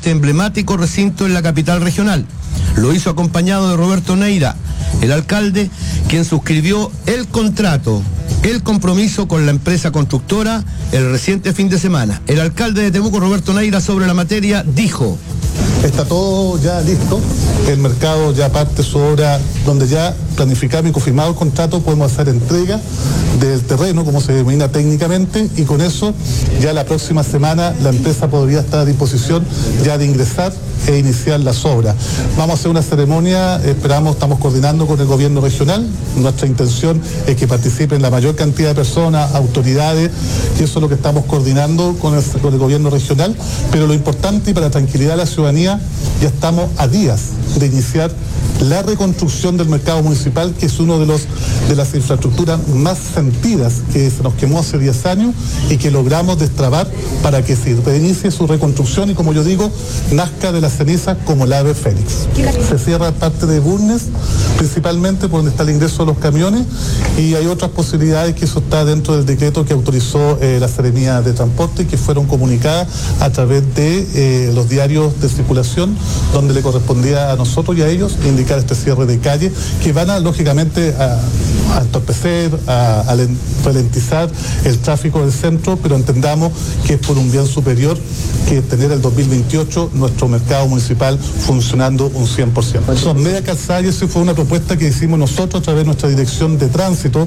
este emblemático recinto en la capital regional. Lo hizo acompañado de Roberto Neira, el alcalde, quien suscribió el contrato, el compromiso con la empresa constructora el reciente fin de semana. El alcalde de Temuco, Roberto Neira, sobre la materia dijo: está todo ya listo, el mercado ya parte su obra, donde ya planificado y confirmado el contrato, podemos hacer entrega del terreno, como se denomina técnicamente, y con eso ya la próxima semana la empresa podría estar a disposición ya de ingresar e iniciar las obras. Vamos a hacer una ceremonia, estamos coordinando con el gobierno regional, nuestra intención es que participen la mayor cantidad de personas, autoridades, y eso es lo que estamos coordinando con el gobierno regional, pero lo importante y para tranquilidad de la ciudadanía, ya estamos a días de iniciar la reconstrucción del mercado municipal, que es uno de las infraestructuras más sentidas que se nos quemó hace 10 años y que logramos destrabar para que se reinicie su reconstrucción y, como yo digo, nazca de la ceniza como el ave fénix. Se cierra parte de Bulnes, principalmente por donde está el ingreso de los camiones, y hay otras posibilidades que eso está dentro del decreto que autorizó la Seremía de Transporte y que fueron comunicadas a través de los diarios de circulación, donde le correspondía a nosotros y a ellos indicar este cierre de calle, que van a, lógicamente, a entorpecer, a ralentizar el tráfico del centro, pero entendamos que es por un bien superior que tener el 2028 nuestro mercado municipal funcionando un 100%. Son media calzada, y eso fue una propuesta que hicimos nosotros a través de nuestra dirección de tránsito.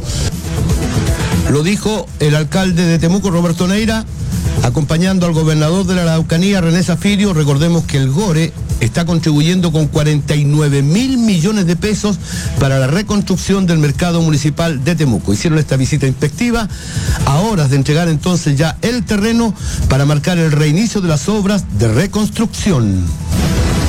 Lo dijo el alcalde de Temuco, Roberto Neira, acompañando al gobernador de la Araucanía, René Zafirio. Recordemos que el GORE está contribuyendo con 49.000 millones de pesos para la reconstrucción del mercado municipal de Temuco. Hicieron esta visita inspectiva a horas de entregar entonces ya el terreno para marcar el reinicio de las obras de reconstrucción.